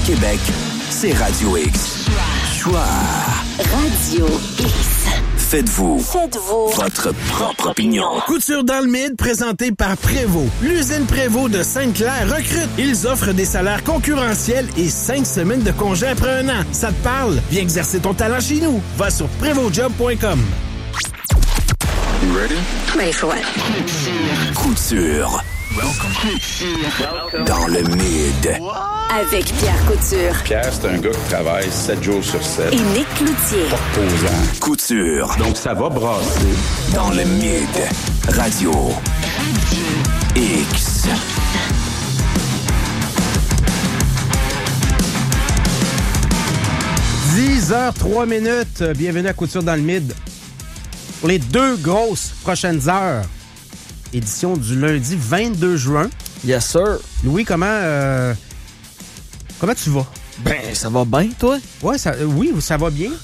Québec, c'est Radio X. Choix. Radio X. Faites-vous votre propre opinion. Couture dans le mid, présenté par Prévost. L'usine Prévost de Sainte-Claire recrute. Ils offrent des salaires concurrentiels et 5 semaines de congé après un an. Ça te parle? Viens exercer ton talent chez nous. Va sur prévostjob.com. You ready? Ready for what? Couture. Dans le mid. Avec Pierre Couture. Pierre, c'est un gars qui travaille 7 jours sur 7. Et Nick Cloutier. Posant. Couture. Donc, ça va brasser. Dans le mid. Radio X. « 10h03. Bienvenue à Couture dans le mid. Pour les 2 grosses prochaines heures, édition du lundi 22 juin. Yes, sir. Louis, comment tu vas? Ben, ça va bien, toi? Ouais, oui, ça va bien.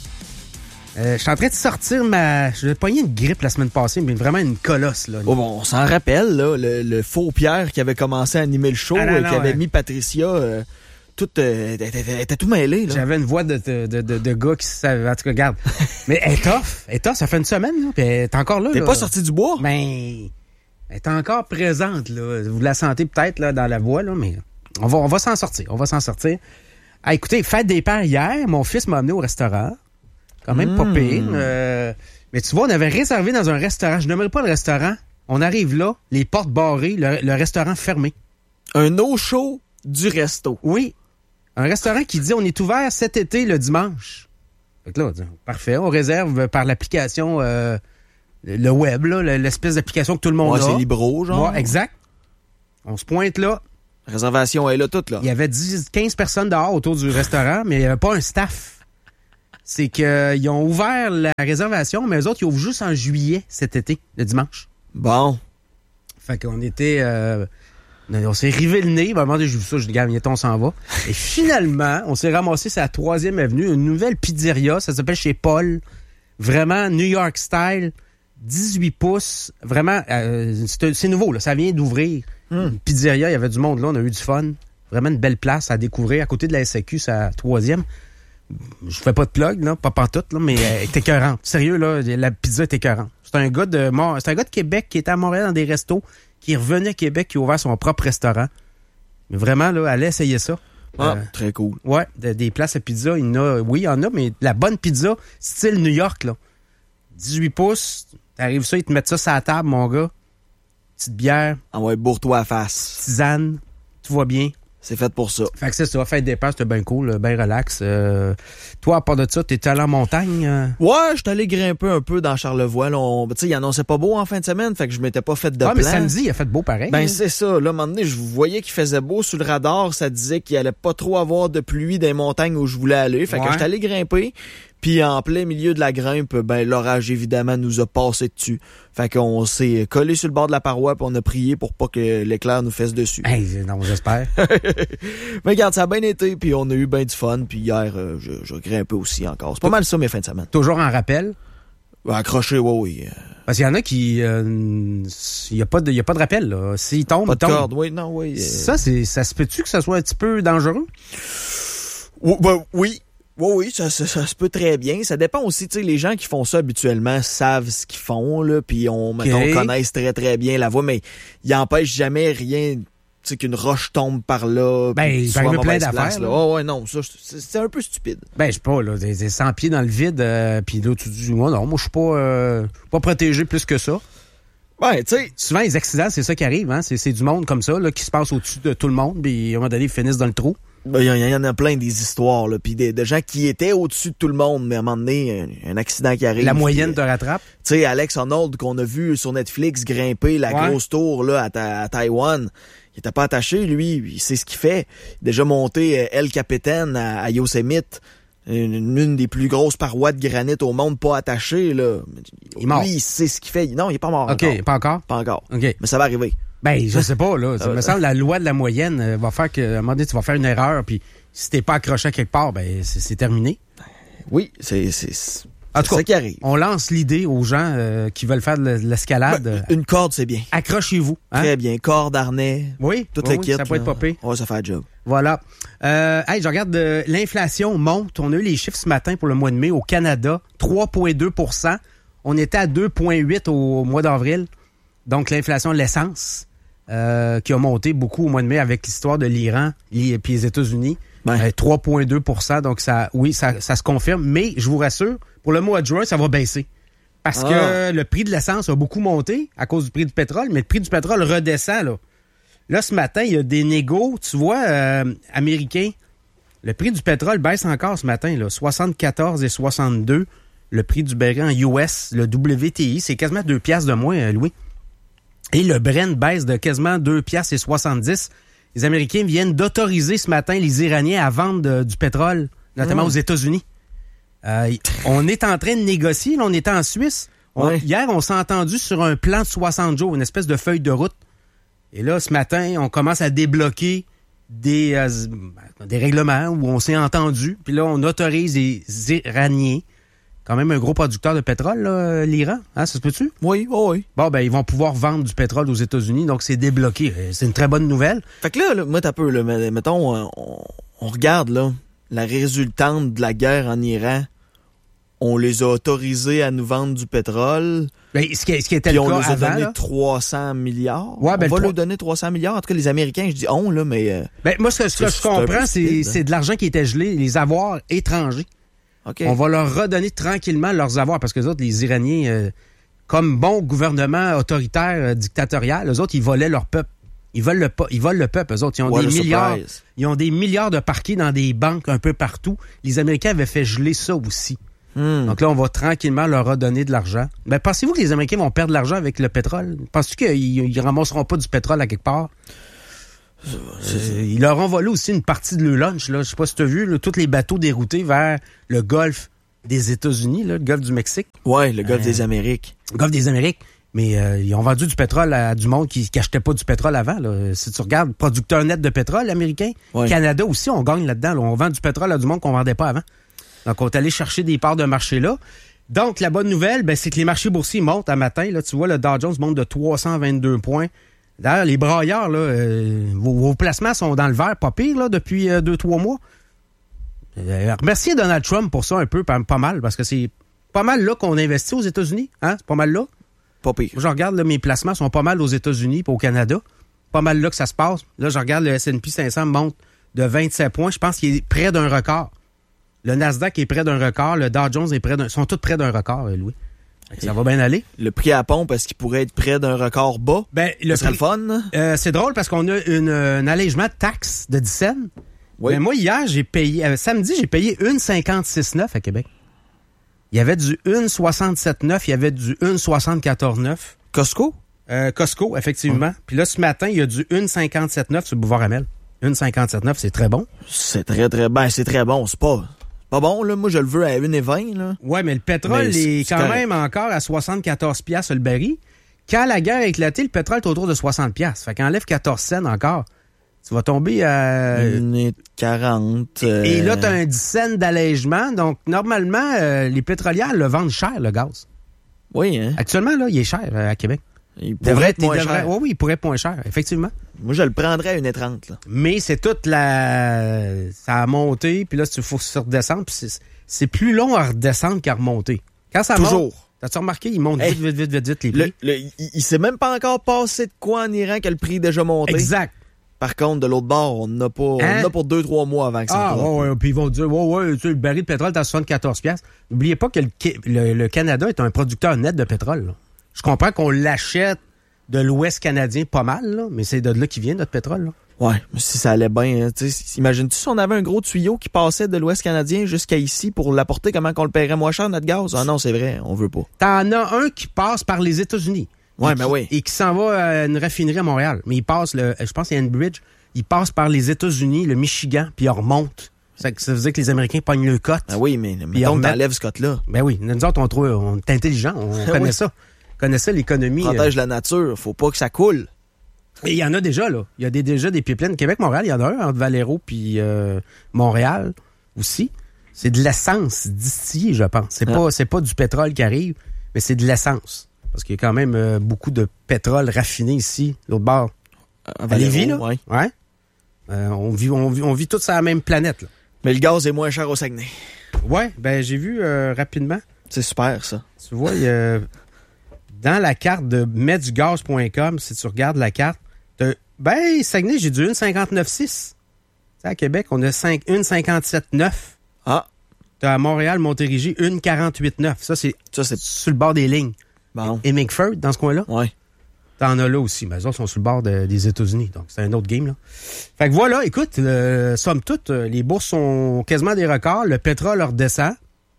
Je suis en train de sortir j'ai pogné une grippe la semaine passée, mais vraiment une colosse, là. Oh, bon, on s'en rappelle, là, le faux Pierre qui avait commencé à animer le show, qui avait mis Patricia... était tout mêlé, là. J'avais une voix de gars qui savait. En tout cas, regarde. Mais elle est tough, ça fait une semaine, là. Puis elle est encore là. T'es pas sorti du bois? Ben, elle est encore présente, là. Vous la sentez peut-être, là, dans la voix, là, mais on va s'en sortir. On va s'en sortir. Ah, écoutez, fête des pères hier, mon fils m'a amené au restaurant. Quand même pas pire. Mais tu vois, on avait réservé dans un restaurant. Je n'aimerais pas le restaurant. On arrive là, les portes barrées, le restaurant fermé. Un no-show du resto. Oui. Un restaurant qui dit on est ouvert cet été le dimanche. Fait que là, on dit, parfait, on réserve par l'application le web, là, l'espèce d'application que tout le monde a. C'est Libro, genre. Ouais, exact. On se pointe là. La réservation est là toute, là. Il y avait 15 personnes dehors autour du restaurant, mais il n'y avait pas un staff. C'est qu'ils ont ouvert la réservation, mais eux autres, ils ouvrent juste en juillet cet été, le dimanche. Bon. Fait qu'on était... on s'est rivé le nez. À un moment donné, j'ai vu ça, je dis, gars, on s'en va. Et finalement, on s'est ramassé sur la 3e avenue, une nouvelle pizzeria. Ça s'appelle chez Paul. Vraiment New York style. 18 pouces. Vraiment, c'est nouveau, là. Ça vient d'ouvrir. Une pizzeria, il y avait du monde là. On a eu du fun. Vraiment une belle place à découvrir. À côté de la SAQ, c'est la 3e. Je fais pas de plug, là. Pas pantoute, là. Mais elle est écœurante. Sérieux, là. La pizza est écœurante. C'est un gars de Québec qui était à Montréal dans des restos, qui revenait à Québec, qui a ouvert son propre restaurant. Mais vraiment, là, allez essayer ça. Très cool. Ouais, des places à pizza, il y en a, mais la bonne pizza, style New York, là. 18 pouces, t'arrives ça, ils te mettent ça sur la table, mon gars. Petite bière. Ah ouais, bourre-toi à face. Tisane, tout va bien. C'est fait pour ça. Fait que c'est ça, fête des pères, c'était bien cool, bien relax. Toi, à part de ça, t'es allé en montagne? Ouais, j'étais allé grimper un peu dans Charlevoix. Tu sais, il annonçait pas beau en fin de semaine, fait que je m'étais pas fait de plan. Mais samedi, il a fait beau pareil. Ben, c'est ça. Là, à un moment donné, je voyais qu'il faisait beau sur le radar. Ça disait qu'il allait pas trop avoir de pluie dans les montagnes où je voulais aller. Fait que j'étais allé grimper. Puis en plein milieu de la grimpe, ben l'orage, évidemment, nous a passé dessus. Fait qu'on s'est collé sur le bord de la paroi puis on a prié pour pas que l'éclair nous fasse dessus. Hey, non, j'espère. Mais regarde, ça a bien été, puis on a eu bien du fun. Puis hier, je grimpais aussi encore. C'est pas mal ça, mes fins de semaine. Toujours en rappel? Accroché, oui. Parce qu'il y en a qui... il y a pas de rappel, là. S'ils tombent, pas ils tombent. Pas de corde, oui, non, oui. Ça se peut-tu que ça soit un petit peu dangereux? Oui. Oui, ça se peut très bien. Ça dépend aussi, tu sais, les gens qui font ça habituellement savent ce qu'ils font, là, puis connaissent très, très bien la voie, mais ils n'empêchent jamais rien, tu sais, qu'une roche tombe par là. Ben, il va arriver plein d'affaires. Ouais, non, ça, c'est un peu stupide. Ben, je sais pas, là, des 100 pieds dans le vide, puis là, tu dis, moi, je suis pas protégé plus que ça. Ben, tu sais. Souvent, les accidents, c'est ça qui arrive, hein. C'est du monde comme ça, là, qui se passe au-dessus de tout le monde, puis à un moment donné, ils finissent dans le trou. Ben, il y en a plein des histoires, là, puis de gens qui étaient au-dessus de tout le monde, mais à un moment donné, un accident qui arrive. La moyenne te rattrape. Tu sais, Alex Honnold, qu'on a vu sur Netflix grimper la grosse tour là à Taïwan, il était pas attaché, lui, il sait ce qu'il fait. Il a déjà monté El Capitan à Yosemite, une des plus grosses parois de granit au monde, pas attachée, là. Il est mort. Lui, il sait ce qu'il fait. Non, il est pas mort encore. OK, pas encore? Pas encore. OK. Mais ça va arriver. Ben, je sais pas, là. Ça me semble la loi de la moyenne va faire qu'à un moment donné, tu vas faire une erreur, puis si t'es pas accroché à quelque part, ben, c'est terminé. Oui, c'est en tout cas, ça qui arrive. On lance l'idée aux gens qui veulent faire de l'escalade. Ben, une corde, c'est bien. Accrochez-vous. Hein? Très bien. Corde, harnais. Oui, toute l'équipe. ça peut être popé. Ouais, ça fait le job. Voilà. Je regarde, l'inflation monte. On a eu les chiffres ce matin pour le mois de mai au Canada, 3,2 %. On était à 2,8 au mois d'avril. Donc, l'inflation de l'essence, qui a monté beaucoup au mois de mai avec l'histoire de l'Iran et puis les États-Unis. 3,2 %. Donc, ça se confirme. Mais, je vous rassure, pour le mois de juin, ça va baisser. Parce que le prix de l'essence a beaucoup monté à cause du prix du pétrole, mais le prix du pétrole redescend, là. Là, ce matin, il y a des négos, tu vois, américains. Le prix du pétrole baisse encore ce matin, là, 74,62. Le prix du baril en US, le WTI, c'est quasiment 2 piastres de moins, Louis. Et le Brent baisse de quasiment 2 piastres et 70. Les Américains viennent d'autoriser ce matin les Iraniens à vendre du pétrole, notamment aux États-Unis. On est en train de négocier, là, on était en Suisse. Hier, on s'est entendu sur un plan de 60 jours, une espèce de feuille de route. Et là, ce matin, on commence à débloquer des règlements où on s'est entendu. Puis là, on autorise les Iraniens, quand même un gros producteur de pétrole, là, l'Iran. Hein, ça se peut-tu? Oui. Bon, ils vont pouvoir vendre du pétrole aux États-Unis, donc c'est débloqué. C'est une très bonne nouvelle. Fait que là moi, t'as peu, là, mettons, on regarde, là, la résultante de la guerre en Iran. On les a autorisés à nous vendre du pétrole. Ce qui était le cas avant, on les a donné là. 300 milliards. Ouais, on va leur donner 300 milliards. En tout cas, les Américains, je dis on, là, mais... moi, ce que je comprends, c'est de l'argent qui était gelé, les avoirs étrangers. Okay. On va leur redonner tranquillement leurs avoirs, parce que les autres, les Iraniens, comme bon gouvernement autoritaire, dictatorial, eux autres, ils volaient leur peuple. Ils volent le peuple, eux autres. Ils ont des milliards de parquets dans des banques un peu partout. Les Américains avaient fait geler ça aussi. Donc là, on va tranquillement leur redonner de l'argent. Ben, pensez-vous que les Américains vont perdre de l'argent avec le pétrole? Penses-tu qu'ils ramasseront pas du pétrole à quelque part? Ils leur ont volé aussi une partie de leur lunch. Là. Je sais pas si tu as vu, là, tous les bateaux déroutés vers le golfe des États-Unis, là, le golfe du Mexique. Ouais, le golfe des Amériques. Le golfe des Amériques. Mais ils ont vendu du pétrole à du monde qui achetait pas du pétrole avant. Là. Si tu regardes, producteur net de pétrole américain, Canada aussi, on gagne là-dedans. Là. On vend du pétrole à du monde qu'on vendait pas avant. Donc, on est allé chercher des parts de marché là. Donc, la bonne nouvelle, c'est que les marchés boursiers montent à matin. Là, tu vois, le Dow Jones monte de 322 points. D'ailleurs, les brailleurs, là, vos placements sont dans le vert, pas pire, là, depuis 2-3 mois. Remerciez Donald Trump pour ça un peu, pas mal, parce que c'est pas mal là qu'on investit aux États-Unis. Hein? C'est pas mal là. Pas pire. Je regarde, là, mes placements sont pas mal aux États-Unis et au Canada. Pas mal là que ça se passe. Là, je regarde, le S&P 500 monte de 27 points. Je pense qu'il est près d'un record. Le Nasdaq est près d'un record. Le Dow Jones est sont tous près d'un record, Louis. Ça va bien aller. Le prix à pompe, est-ce qu'il pourrait être près d'un record bas? Le serait le fun. C'est drôle parce qu'on a un allègement de taxes de 10 cents. Oui. Mais moi, hier, j'ai payé... samedi, j'ai payé 1,56,9 à Québec. Il y avait du 1,67,9, il y avait du 1,74,9. Costco? Costco, effectivement. Puis là, ce matin, il y a du 1,57,9 sur le boulevard Amel. 1,57,9, c'est très bon. C'est très, très... c'est très bon. C'est pas bon, là. Moi, je le veux à 1,20, là. Ouais, mais le pétrole est quand même encore à 74 piastres le baril. Quand la guerre a éclaté, le pétrole est autour de 60 piastres. Fait qu'enlève 14 cents encore. Tu vas tomber à... 1,40. Et là, tu as un 10 cents d'allègement. Donc, normalement, les pétrolières le vendent cher, le gaz. Oui, hein? Actuellement, là, il est cher à Québec. Il pourrait être moins cher. Oui, il pourrait être moins cher, effectivement. Moi, je le prendrais à 1,30, là. Mais c'est toute ça a monté, puis là, il faut se redescendre. Puis c'est plus long à redescendre qu'à remonter. Quand ça Toujours. monte, t'as-tu remarqué, il monte vite, les prix. Il s'est même pas encore passé de quoi en Iran que le prix est déjà monté. Exact. Par contre, de l'autre bord, on a pour 2-3 mois avant que ça monte. Puis ils vont dire, tu sais, le baril de pétrole, t'as 74 piastres. N'oubliez pas que le Canada est un producteur net de pétrole, là. Je comprends qu'on l'achète de l'Ouest canadien pas mal, là, mais c'est de là qu'il vient, notre pétrole, là. Ouais, mais si ça allait bien, hein, imagines-tu si on avait un gros tuyau qui passait de l'Ouest canadien jusqu'à ici pour l'apporter, comment qu'on le paierait moins cher, notre gaz? Ah non, c'est vrai, on veut pas. T'en as un qui passe par les États-Unis. Ouais, mais oui. Et qui s'en va à une raffinerie à Montréal. Mais il passe, je pense qu'il y a une bridge, il passe par les États-Unis, le Michigan, puis il remonte. Ça veut dire que les Américains pognent le cote. Ah oui, mais mettons que t'enlèves ce cote-là. Ben oui, nous autres, on est intelligents, on connaît ça. On connaît ça, l'économie. Protège la nature, faut pas que ça coule. Et il y en a déjà, là. Il y a déjà des pipelines. Québec-Montréal, il y en a un entre Valero puis Montréal aussi. C'est de l'essence distillée, je pense. C'est pas du pétrole qui arrive, mais c'est de l'essence. Parce qu'il y a quand même beaucoup de pétrole raffiné ici, l'autre bord. À Lévis, là? Ouais. On vit tous sur la même planète, là. Mais le gaz est moins cher au Saguenay. Ouais, ben j'ai vu rapidement. C'est super, ça. Tu vois, dans la carte de metdugaz.com, si tu regardes la carte, Saguenay, j'ai du 1,59,6. À Québec, on a 1,57,9. Ah. T'as à Montréal, Montérégie, 1,48,9. Ça, c'est sur le bord des lignes. Bon. Et Minkford, dans ce coin-là? Oui. T'en as là aussi, mais eux autres sont sur le bord des États-Unis. Donc, c'est un autre game, là. Fait que voilà, écoute, somme toute, les bourses sont quasiment des records. Le pétrole redescend.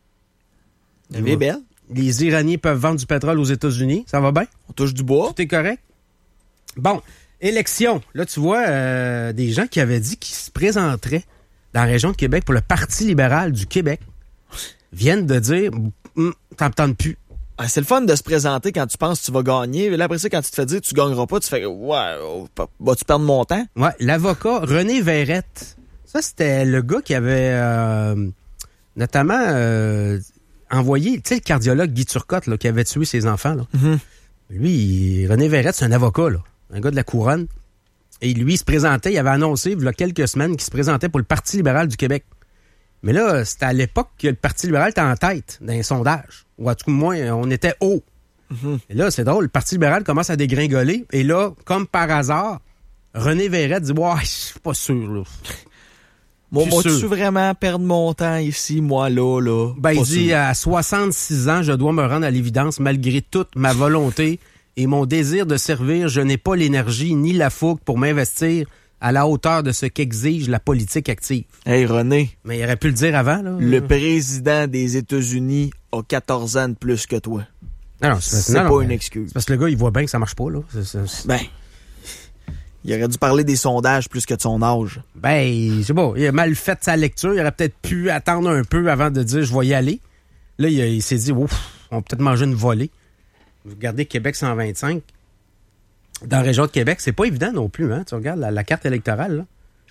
La vie est belle. Les Iraniens peuvent vendre du pétrole aux États-Unis. Ça va bien? On touche du bois. Tout est correct? Bon, élection. Là, tu vois, des gens qui avaient dit qu'ils se présenteraient dans la région de Québec pour le Parti libéral du Québec viennent de dire t'en me tentes plus. Ah, c'est le fun de se présenter quand tu penses que tu vas gagner. Là, après ça, quand tu te fais dire que tu gagneras pas, tu fais vas-tu perdre mon temps? Ouais, l'avocat René Verrette. Ça, c'était le gars qui avait notamment envoyé, tu sais, le cardiologue Guy Turcotte là, qui avait tué ses enfants. Là. Mm-hmm. Lui, René Verrette, c'est un avocat, là, un gars de la couronne. Et lui, il se présentait, il avait annoncé il y a quelques semaines qu'il se présentait pour le Parti libéral du Québec. Mais là, c'était à l'époque que le Parti libéral était en tête dans les sondages. Ou à tout moins, on était haut. Mm-hmm. Et là, c'est drôle, le Parti libéral commence à dégringoler. Et là, comme par hasard, René Verrette dit « Ouais, je suis pas sûr, là. » Moi, tu vraiment perdre mon temps ici, moi, là? Ben, il dit « À 66 ans, je dois me rendre à l'évidence malgré toute ma volonté et mon désir de servir. Je n'ai pas l'énergie ni la fougue pour m'investir à la hauteur de ce qu'exige la politique active. » Hey, René. Mais il aurait pu le dire avant, là. Le président des États-Unis a 14 ans de plus que toi. Non, c'est pas une excuse. C'est parce que le gars, il voit bien que ça marche pas, là. Ben, il aurait dû parler des sondages plus que de son âge. Ben, je sais pas, il a mal fait sa lecture. Il aurait peut-être pu attendre un peu avant de dire « Je vais y aller ». Là, il s'est dit « Ouf, on va peut-être manger une volée ». Vous regardez Québec 125. Dans la région de Québec, c'est pas évident non plus. Hein? Tu regardes la carte électorale.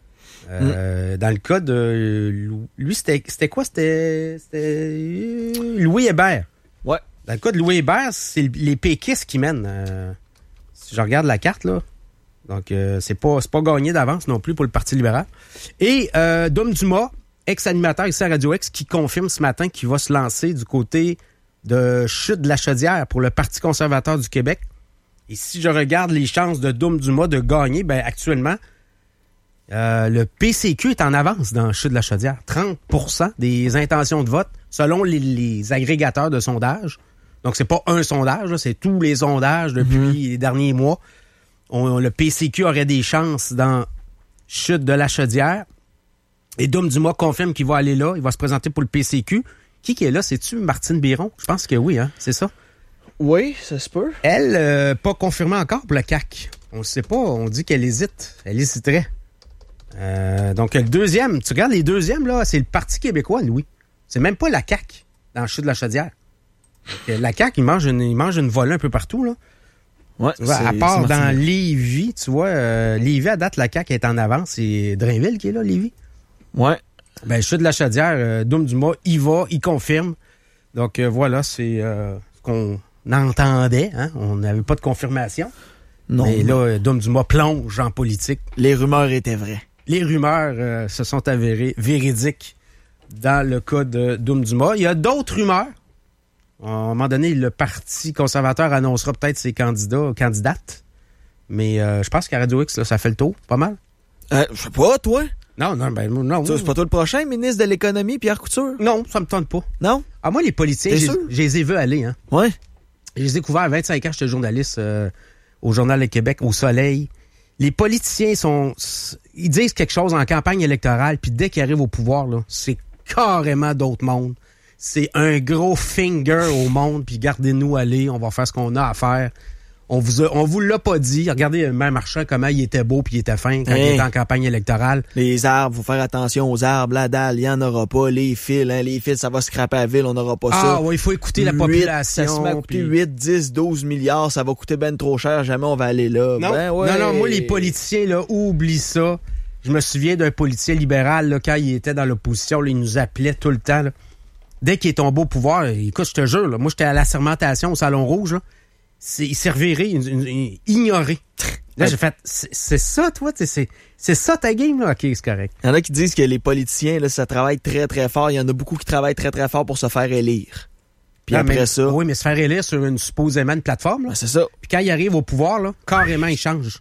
Là. Dans le cas de... Lui, c'était quoi? C'était Louis Hébert. Ouais. Dans le cas de Louis Hébert, c'est les péquistes qui mènent. Si je regarde la carte, là. Donc, c'est pas gagné d'avance non plus pour le Parti libéral. Et Dom Dumas, ex-animateur ici à Radio X, qui confirme ce matin qu'il va se lancer du côté de Chute de la Chaudière pour le Parti conservateur du Québec. Et si je regarde les chances de Dom Dumas de gagner, ben actuellement, le PCQ est en avance dans Chute de la Chaudière. 30% des intentions de vote selon les agrégateurs de sondages. Donc, c'est pas un sondage, là, c'est tous les sondages depuis les derniers mois. Le PCQ aurait des chances dans Chute de la Chaudière. Et Dom Dumas confirme qu'il va aller là. Il va se présenter pour le PCQ. Qui est là? C'est-tu Martine Biron? Je pense que oui, hein? C'est ça? Oui, ça se peut. Elle, pas confirmée encore pour le CAQ. On ne sait pas. On dit qu'elle hésite. Elle hésiterait. Donc, le deuxième, tu regardes les deuxièmes, là, c'est le Parti québécois, Louis. C'est même pas la CAQ dans le Chute de la Chaudière. Donc, la CAQ, il mange une volée un peu partout, là. Ouais, tu vois, à part dans Lévis, tu vois, Lévis, à date, la CAQ est en avance. C'est Drainville qui est là, Lévis. Ouais. Ben, Chute de la Chaudière, Dom Dumas, il va, il confirme. Donc, voilà, c'est ce qu'on entendait. Hein? On n'avait pas de confirmation. Non. Mais là, Dom Dumas plonge en politique. Les rumeurs étaient vraies. Les rumeurs se sont avérées véridiques dans le cas de Dom Dumas. Il y a d'autres rumeurs. À un moment donné, le Parti conservateur annoncera peut-être ses candidates. Mais je pense qu'à Radio X, là, ça fait le tour, pas mal. Je sais pas, toi? Non. C'est pas toi le prochain ministre de l'Économie, Pierre Couture? Non, ça me tente pas. Non? Ah, moi, les politiciens, je les ai vus aller. Hein. Ouais. Je les ai couverts à 25 ans, j'étais journaliste au Journal de Québec, au Soleil. Les politiciens ils disent quelque chose en campagne électorale, puis dès qu'ils arrivent au pouvoir, là, c'est carrément d'autres mondes. C'est un gros finger au monde, puis gardez-nous aller, on va faire ce qu'on a à faire. On vous l'a pas dit. Regardez même Marchand, comment il était beau puis il était fin quand il était en campagne électorale. Les arbres, faut faire attention aux arbres. La dalle, il n'y en aura pas. Les fils, ça va scraper à la ville, on n'aura pas ça. Ah oui, il faut écouter la population. Ça se met à coûter 8, 10, 12 milliards. Ça va coûter ben trop cher. Jamais on va aller là. Non, non, moi, les politiciens, là, oublie ça. Je me souviens d'un politicien libéral, là, quand il était dans l'opposition, là, il nous appelait tout le temps. Là. Dès qu'il est tombé au pouvoir, écoute, je te jure, là, moi, j'étais à la sermentation au Salon Rouge, là. Il servirait ignoré. Là, j'ai fait, c'est ça, toi? C'est ça ta game, là? OK, c'est correct. Il y en a qui disent que les politiciens, là, ça travaille très, très fort. Il y en a beaucoup qui travaillent très, très fort pour se faire élire. Puis après ça... Oui, mais se faire élire sur supposément une plateforme, là. Ben, c'est ça. Puis quand ils arrivent au pouvoir, là, carrément, ils changent.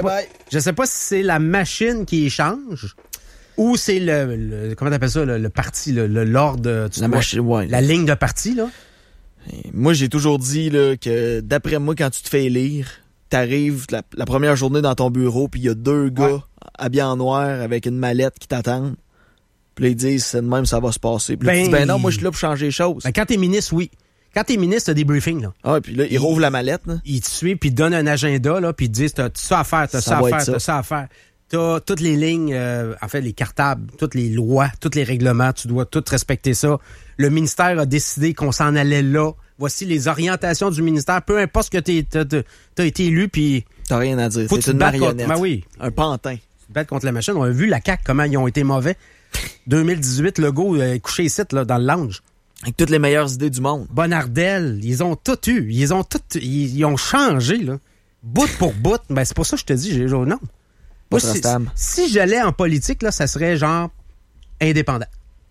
Je sais pas si c'est la machine qui change ou c'est le comment t'appelles ça, le parti, l'ordre... La ligne de parti, là. Et moi, j'ai toujours dit là, que d'après moi, quand tu te fais élire... T'arrives la première journée dans ton bureau, puis il y a 2 gars habillés en noir avec une mallette qui t'attendent. Puis là, ils disent, c'est de même, ça va se passer. Puis là, tu dis, non, moi, je suis là pour changer les choses. Ben, quand t'es ministre, oui. Quand t'es ministre, t'as des briefings, là. Ah, puis là, ils rouvrent la mallette, là. Ils te suivent, puis ils te donnent un agenda, là, puis ils te disent, t'as ça à faire, t'as ça à faire, t'as ça à faire. T'as toutes les lignes, en fait, les cartables, toutes les lois, tous les règlements, tu dois tout respecter ça. Le ministère a décidé qu'on s'en allait là. Voici les orientations du ministère. Peu importe ce que t'as été élu, puis... T'as rien à dire. C'est une marionnette. Ben oui. Un pantin. Tu te battes contre la machine. On a vu la CAQ, comment ils ont été mauvais. 2018, Legault couché ici, là, dans le lounge. Avec toutes les meilleures idées du monde. Bonardel, ils ont tout eu. Ils ont changé, là. Bout pour bout. Ben, c'est pour ça que je te dis, non. Moi, si j'allais en politique, là, ça serait genre indépendant.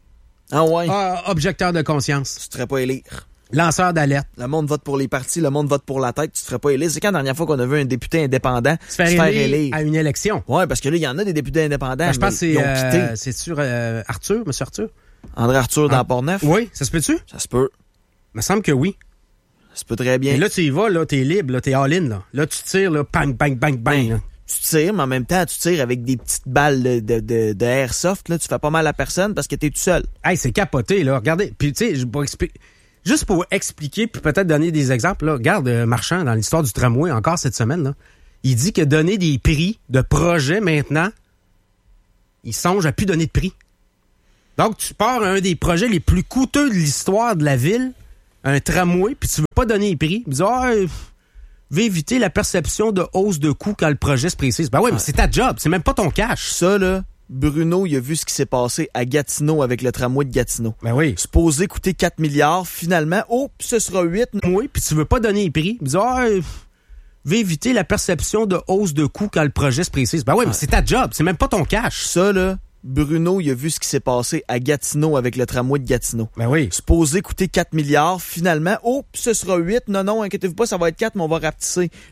Ah ouais? Objecteur de conscience. Tu te ferais pas élire. Lanceur d'alerte. Le monde vote pour les partis, le monde vote pour la tête, tu te ferais pas élire. C'est quand la dernière fois qu'on a vu un député indépendant se faire élire à une élection? Ouais, parce que là, il y en a des députés indépendants. Je pense que c'est sur Arthur, M. Arthur? André Arthur dans Port-Neuf? Oui, ça se peut-tu? Ça se peut. Il me semble que oui. Ça se peut très bien. Et là, tu y vas, là, t'es libre, là, t'es all-in, là. Là, tu tires, là, bang, bang, bang, bang. Là. Tu tires, mais en même temps, tu tires avec des petites balles de airsoft, là. Tu fais pas mal à personne parce que t'es tout seul. Hey, c'est capoté, là. Regardez. Puis, tu sais, juste pour expliquer, puis peut-être donner des exemples, là. Regarde Marchand, dans l'histoire du tramway, encore cette semaine, là. Il dit que donner des prix de projets maintenant, il songe à plus donner de prix. Donc, tu pars à un des projets les plus coûteux de l'histoire de la ville, un tramway, puis tu veux pas donner les prix. Il dit, veut éviter la perception de hausse de coût quand le projet se précise. Ben oui, mais c'est ta job, c'est même pas ton cash. Ça, là, Bruno, il a vu ce qui s'est passé à Gatineau avec le tramway de Gatineau. Ben oui. Supposé coûter 4 milliards, finalement, ce sera 8. Oui, puis tu veux pas donner les prix. Il dit, veut éviter la perception de hausse de coût quand le projet se précise. Ben oui, mais c'est ta job, c'est même pas ton cash. Ça, là, Bruno, il a vu ce qui s'est passé à Gatineau avec le tramway de Gatineau. Ben oui. Supposé coûter 4 milliards, finalement, ce sera 8. Non, inquiétez-vous pas, ça va être 4, mais on va rapetisser.